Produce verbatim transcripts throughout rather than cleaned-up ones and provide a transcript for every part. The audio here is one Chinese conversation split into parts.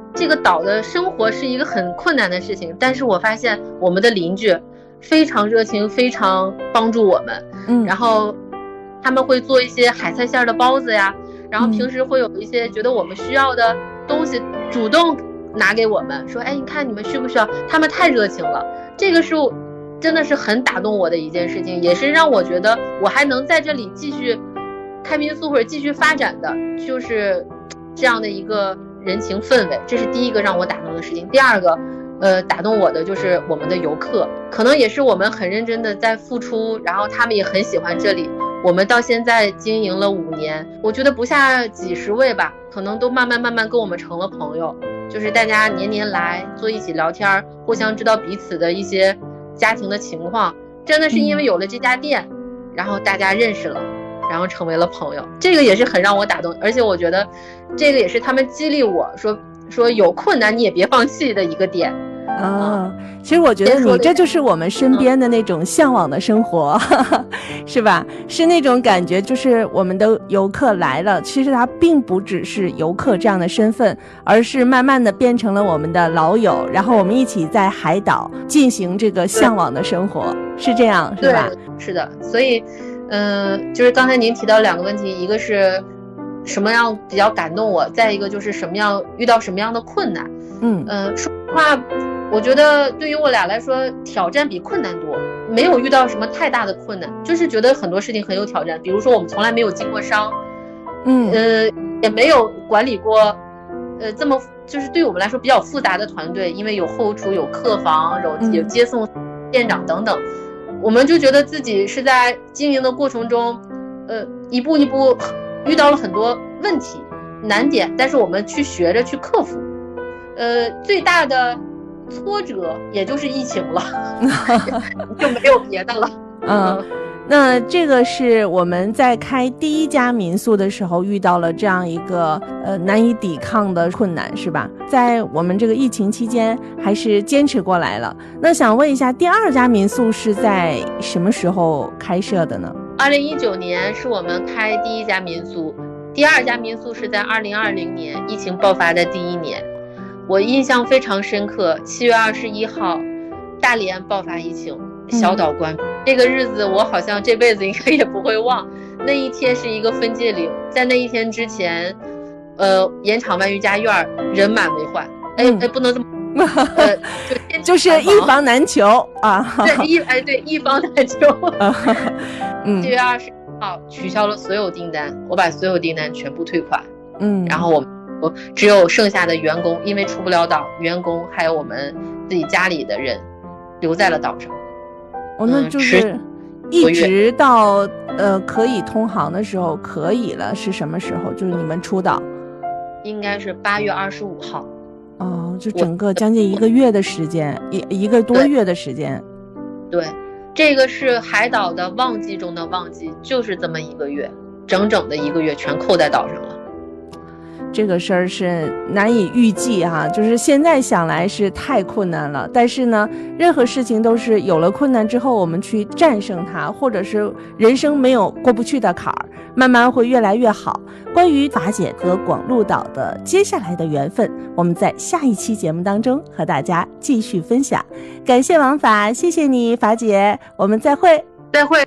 这个岛的生活是一个很困难的事情，但是我发现我们的邻居非常热情，非常帮助我们。嗯，然后他们会做一些海菜馅的包子呀，然后平时会有一些觉得我们需要的东西主动拿给我们，说哎，你看你们需不需要？他们太热情了，这个是真的是很打动我的一件事情，也是让我觉得我还能在这里继续开民宿或者继续发展的，就是这样的一个人情氛围。这是第一个让我打动的事情。第二个呃，打动我的就是我们的游客，可能也是我们很认真的在付出，然后他们也很喜欢这里。我们到现在经营了五年，我觉得不下几十位吧，可能都慢慢慢慢跟我们成了朋友，就是大家年年来坐一起聊天，互相知道彼此的一些家庭的情况，真的是因为有了这家店，然后大家认识了，然后成为了朋友，这个也是很让我打动。而且我觉得这个也是他们激励我说说有困难你也别放弃的一个点。 哦，其实我觉得你这就是我们身边的那种向往的生活，嗯、是吧？是那种感觉，就是我们的游客来了，其实他并不只是游客这样的身份，而是慢慢的变成了我们的老友，然后我们一起在海岛进行这个向往的生活，是这样，是吧？ 对，是的。所以，嗯、呃，就是刚才您提到两个问题，一个是什么样比较感动我，再一个就是什么样遇到什么样的困难。嗯嗯、呃，说实话。我觉得对于我俩来说，挑战比困难多，没有遇到什么太大的困难，就是觉得很多事情很有挑战。比如说我们从来没有经过商，嗯呃也没有管理过，呃这么就是对我们来说比较复杂的团队，因为有后厨、有客房、有有接送店长等等，我们就觉得自己是在经营的过程中，呃一步一步遇到了很多问题、难点，但是我们去学着去克服。呃，最大的挫折也就是疫情了，就没有别的了。 嗯，那这个是我们在开第一家民宿的时候遇到了这样一个呃难以抵抗的困难，是吧？在我们这个疫情期间还是坚持过来了。那想问一下，第二家民宿是在什么时候开设的呢？ 二零一九年是我们开第一家民宿，第二家民宿是在二零二零年疫情爆发的第一年。我印象非常深刻，七月二十一号，大连爆发疫情，小岛关闭、嗯、这个日子我好像这辈子应该也不会忘。那一天是一个分界岭，在那一天之前，呃，盐场湾瑜伽院人满为患，哎、嗯、哎，不能这么，呃， 就就是一房难求啊。 对，一哎对，一房难求。嗯，七月二十一号取消了所有订单，我把所有订单全部退款。嗯，然后我们。只有剩下的员工，因为出不了岛，员工还有我们自己家里的人留在了岛上。 哦，那就是一直到呃可以通航的时候可以了，是什么时候？就是你们出岛？ 应该是八月二十五号。 哦，就整个将近一个月的时间，一一个多月的时间。 对，这个是海岛的旺季中的旺季，就是这么一个月，整整的一个月全扣在岛上了。 这个事儿是难以预计哈，就是现在想来是太困难了，但是呢，任何事情都是有了困难之后，我们去战胜它，或者是人生没有过不去的坎儿，慢慢会越来越好。关于法姐和广鹿岛的接下来的缘分，我们在下一期节目当中和大家继续分享。感谢王法，谢谢你，法姐，我们再会， 再会。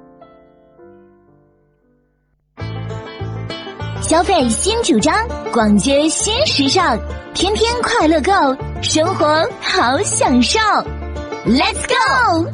消费新主张，逛街新时尚，天天快乐购，生活好享受 Let's go。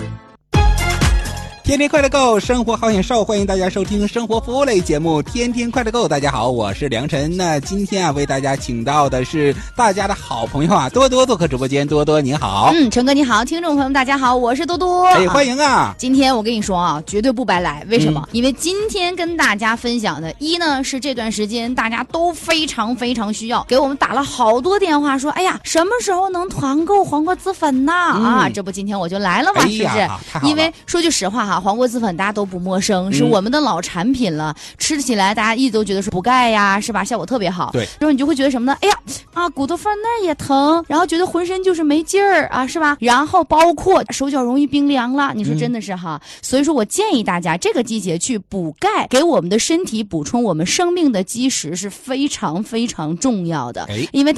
天天快乐购，生活好享受，欢迎大家收听生活服务类节目天天快乐购。大家好，我是梁晨。那今天啊，为大家请到的是大家的好朋友啊，多多做客直播间。多多你好。 嗯，陈哥你好，听众朋友们大家好，我是多多。 哎，欢迎啊、 啊今天我跟你说啊，绝对不白来。为什么、嗯、因为今天跟大家分享的一呢，是这段时间大家都非常非常需要，给我们打了好多电话说，哎呀，什么时候能团购黄瓜紫粉呢、嗯、啊，这不今天我就来了嘛、哎、是不是？因为说句实话哈，黄瓜紫粉大家都不陌生，是我们的老产品了、嗯、吃起来大家一直都觉得是补钙呀，是吧？效果特别好。 对， 然后你就会觉得什么呢？哎呀啊，骨头缝那儿也疼，然后觉得浑身就是没劲儿啊，是吧？然后包括手脚容易冰凉了，你说真的是哈、嗯、所以说我建议大家这个季节去补钙，给我们的身体补充我们生命的基石是非常非常重要的。因为